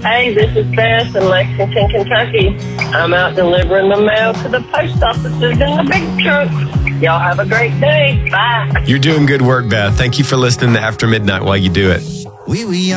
Hey, this is Beth in Lexington, Kentucky. I'm out delivering the mail to the post offices in the big trunk. Y'all have a great day. Bye. You're doing good work, Beth. Thank you for listening to After Midnight while you do it.